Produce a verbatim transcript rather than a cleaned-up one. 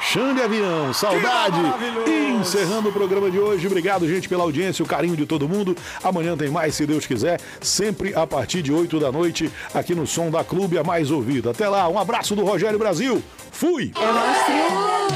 Xande Avião, saudade. Encerrando o programa de hoje. Obrigado, gente, pela audiência, o carinho de todo mundo. Amanhã tem mais, se Deus quiser, sempre a partir de oito da noite, aqui no Som da Clube, a mais ouvida. Até lá, um abraço do Rogério Brasil. Fui! É